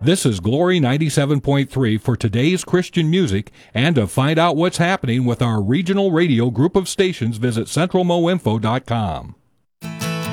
This is Glory 97.3 for today's Christian music, and to find out what's happening with our regional radio group of stations, visit centralmoinfo.com.